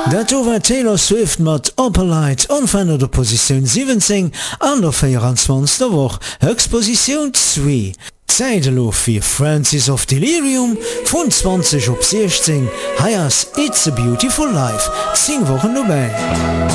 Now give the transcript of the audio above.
Dat war Taylor Swift mat Upper Light onverändert der Position 17 an der 24. Woche Höchstposition 2. Zeitelo fir Francis of Delirium von 20 op 16 Hayas It's a Beautiful Life 10 Wochen dabei.